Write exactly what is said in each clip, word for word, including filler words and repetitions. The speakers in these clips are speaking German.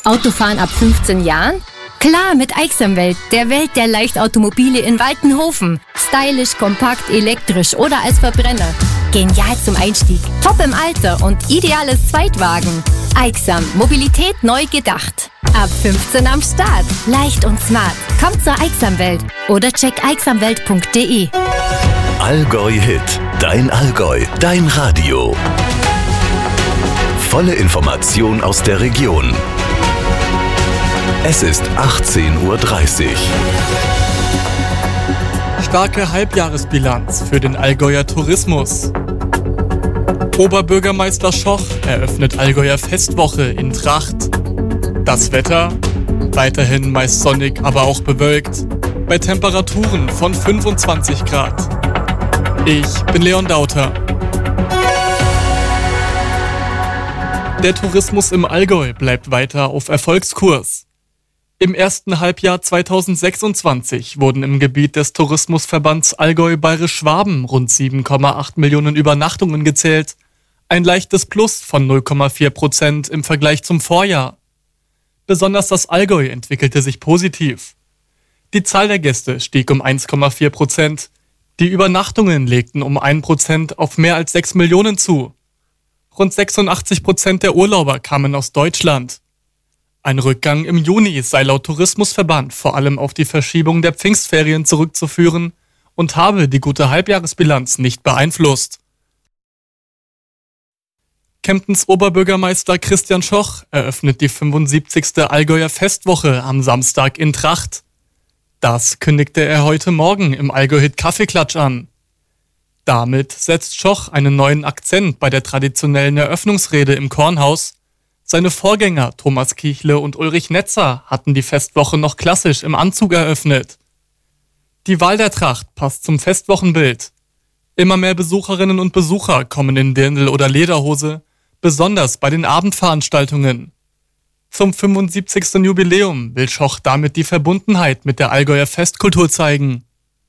Autofahren ab fünfzehn Jahren? Klar, mit Aixamwelt, der Welt der Leichtautomobile in Waltenhofen. Stylisch, kompakt, elektrisch oder als Verbrenner. Genial zum Einstieg, top im Alter und ideales Zweitwagen. Aixam, Mobilität neu gedacht. Ab fünfzehn am Start. Leicht und smart. Kommt zur Aixamwelt oder check aixamwelt punkt de. Allgäu Hit. Dein Allgäu. Dein Radio. Volle Information aus der Region. Es ist achtzehn Uhr dreißig. Starke Halbjahresbilanz für den Allgäuer Tourismus. Oberbürgermeister Schoch eröffnet Allgäuer Festwoche in Tracht. Das Wetter? Weiterhin meist sonnig, aber auch bewölkt. Bei Temperaturen von fünfundzwanzig Grad. Ich bin Leon Dauter. Der Tourismus im Allgäu bleibt weiter auf Erfolgskurs. Im ersten Halbjahr zweitausendsechsundzwanzig wurden im Gebiet des Tourismusverbands Allgäu-Bayerisch-Schwaben rund sieben Komma acht Millionen Übernachtungen gezählt, ein leichtes Plus von null Komma vier Prozent im Vergleich zum Vorjahr. Besonders das Allgäu entwickelte sich positiv. Die Zahl der Gäste stieg um eins Komma vier Prozent, die Übernachtungen legten um ein Prozent auf mehr als sechs Millionen zu. Rund sechsundachtzig Prozent der Urlauber kamen aus Deutschland. Ein Rückgang im Juni sei laut Tourismusverband vor allem auf die Verschiebung der Pfingstferien zurückzuführen und habe die gute Halbjahresbilanz nicht beeinflusst. Kemptens Oberbürgermeister Christian Schoch eröffnet die fünfundsiebzigste Allgäuer Festwoche am Samstag in Tracht. Das kündigte er heute Morgen im Allgäu-Hit Kaffeeklatsch an. Damit setzt Schoch einen neuen Akzent bei der traditionellen Eröffnungsrede im Kornhaus. Seine Vorgänger Thomas Kichle und Ulrich Netzer hatten die Festwoche noch klassisch im Anzug eröffnet. Die Wahl der Tracht passt zum Festwochenbild. Immer mehr Besucherinnen und Besucher kommen in Dirndl oder Lederhose, besonders bei den Abendveranstaltungen. Zum fünfundsiebzigsten Jubiläum will Schoch damit die Verbundenheit mit der Allgäuer Festkultur zeigen.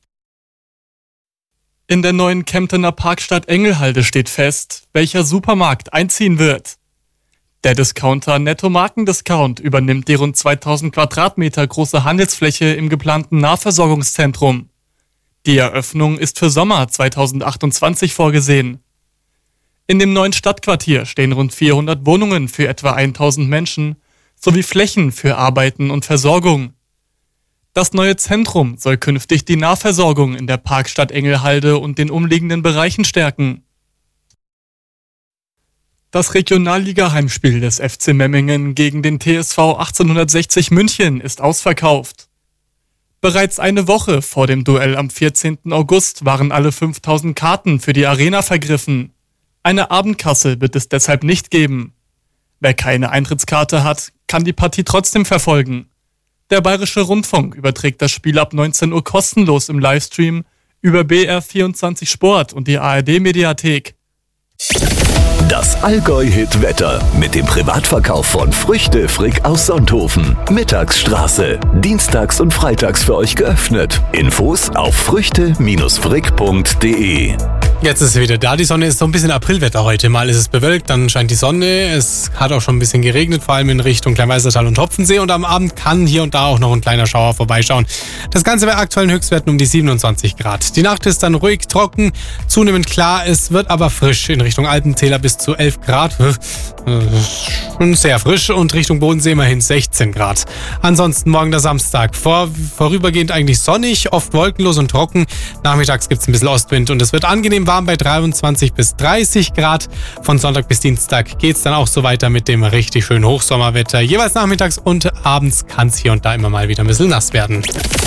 In der neuen Kemptener Parkstadt Engelhalde steht fest, welcher Supermarkt einziehen wird. Der Discounter Netto Markendiscount übernimmt die rund zweitausend Quadratmeter große Handelsfläche im geplanten Nahversorgungszentrum. Die Eröffnung ist für Sommer zweitausendachtundzwanzig vorgesehen. In dem neuen Stadtquartier stehen rund vierhundert Wohnungen für etwa tausend Menschen sowie Flächen für Arbeiten und Versorgung. Das neue Zentrum soll künftig die Nahversorgung in der Parkstadt Engelhalde und den umliegenden Bereichen stärken. Das Regionalliga-Heimspiel des F C Memmingen gegen den T S V achtzehnhundertsechzig München ist ausverkauft. Bereits eine Woche vor dem Duell am vierzehnten August waren alle fünftausend Karten für die Arena vergriffen. Eine Abendkasse wird es deshalb nicht geben. Wer keine Eintrittskarte hat, kann die Partie trotzdem verfolgen. Der Bayerische Rundfunk überträgt das Spiel ab neunzehn Uhr kostenlos im Livestream über B R vierundzwanzig Sport und die A R D-Mediathek. Das Allgäu-Hit-Wetter mit dem Privatverkauf von Früchte Frick aus Sonthofen. Mittagsstraße. Dienstags und freitags für euch geöffnet. Infos auf früchte frick punkt de. Jetzt ist sie wieder da. Die Sonne ist so ein bisschen Aprilwetter heute. Mal ist es bewölkt, dann scheint die Sonne. Es hat auch schon ein bisschen geregnet, vor allem in Richtung Kleinweißertal und Hopfensee. Und am Abend kann hier und da auch noch ein kleiner Schauer vorbeischauen. Das Ganze bei aktuellen Höchstwerten um die siebenundzwanzig Grad. Die Nacht ist dann ruhig, trocken, zunehmend klar. Es wird aber frisch in Richtung Alpentäler bis zu elf Grad. Schon sehr frisch und Richtung Bodensee immerhin sechzehn Grad. Ansonsten morgen der Samstag. Vor, vorübergehend eigentlich sonnig, oft wolkenlos und trocken. Nachmittags gibt es ein bisschen Ostwind und es wird angenehm warm bei dreiundzwanzig bis dreißig Grad. Von Sonntag bis Dienstag geht es dann auch so weiter mit dem richtig schönen Hochsommerwetter. Jeweils nachmittags und abends kann es hier und da immer mal wieder ein bisschen nass werden.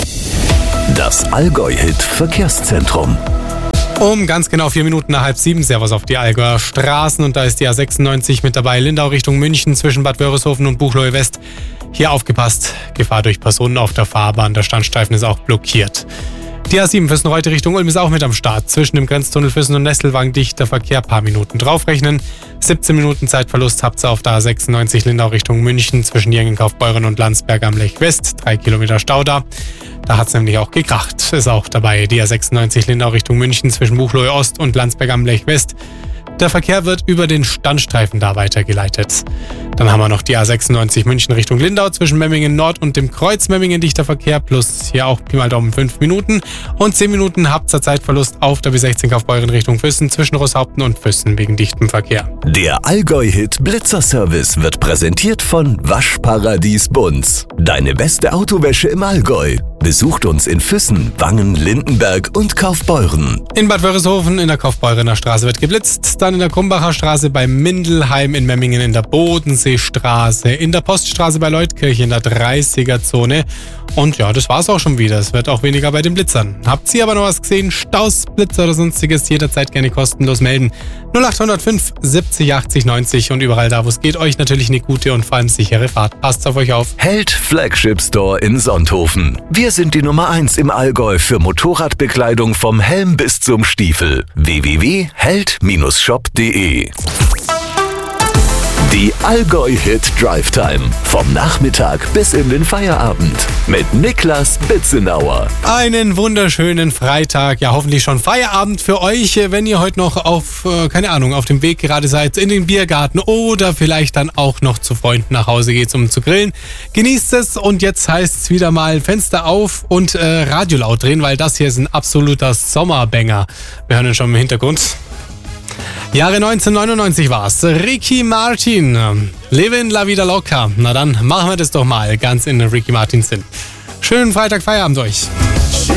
Das Allgäu-Hit Verkehrszentrum. Um ganz genau vier Minuten nach halb sieben. Servus auf die Allgäuer Straßen. Und da ist die A sechsundneunzig mit dabei. Lindau Richtung München zwischen Bad Wörishofen und Buchloe West. Hier aufgepasst. Gefahr durch Personen auf der Fahrbahn. Der Standstreifen ist auch blockiert. Die A sieben Füssen-Reutte Richtung Ulm ist auch mit am Start. Zwischen dem Grenztunnel Füssen und Nesselwagen dichter Verkehr, paar Minuten draufrechnen. siebzehn Minuten Zeitverlust habt ihr auf der A sechsundneunzig Lindau Richtung München zwischen Jengenkaufbeuren und Landsberg am Lech West. Drei Kilometer Stau da. Da hat es nämlich auch gekracht. Ist auch dabei die A sechsundneunzig Lindau Richtung München zwischen Buchloe Ost und Landsberg am Lech West. Der Verkehr wird über den Standstreifen da weitergeleitet. Dann haben wir noch die A sechsundneunzig München Richtung Lindau zwischen Memmingen Nord und dem Kreuz Memmingen dichter Verkehr plus hier auch Pi mal Daumen fünf Minuten und zehn Minuten habt ihr Zeitverlust auf der B sechzehn Kaufbeuren Richtung Füssen zwischen Rosshaupten und Füssen wegen dichtem Verkehr. Der Allgäu-Hit Blitzer-Service wird präsentiert von Waschparadies Bunz. Deine beste Autowäsche im Allgäu. Besucht uns in Füssen, Wangen, Lindenberg und Kaufbeuren. In Bad Wörishofen in der Kaufbeurener Straße wird geblitzt, dann in der Krumbacher Straße bei Mindelheim, in Memmingen in der Bodenseestraße, in der Poststraße bei Leutkirche in der dreißiger-Zone. Und ja, das war's auch schon wieder. Es wird auch weniger bei den Blitzern. Habt ihr aber noch was gesehen? Staus, Blitzer oder sonstiges jederzeit gerne kostenlos melden. null acht null fünf siebzig achtzig neunzig und überall da, wo es geht, euch natürlich eine gute und vor allem sichere Fahrt. Passt auf euch auf. Held Flagship Store in Sonthofen. Wir sind die Nummer eins im Allgäu für Motorradbekleidung vom Helm bis zum Stiefel. w w w punkt held Bindestrich shop punkt de Die Allgäu-Hit Drive Time. Vom Nachmittag bis in den Feierabend. Mit Niklas Bitzenauer. Einen wunderschönen Freitag. Ja, hoffentlich schon Feierabend für euch, wenn ihr heute noch auf, äh, keine Ahnung, auf dem Weg gerade seid in den Biergarten oder vielleicht dann auch noch zu Freunden nach Hause geht, um zu grillen. Genießt es und jetzt heißt es wieder mal Fenster auf und äh, Radio laut drehen, weil das hier ist ein absoluter Sommerbanger. Wir hören ihn schon im Hintergrund. Jahre neunzehnhundertneunundneunzig war's. Ricky Martin, Livin' La Vida Loca. Na dann machen wir das doch mal ganz in Ricky Martins Sinn. Schönen Freitag, Feierabend euch.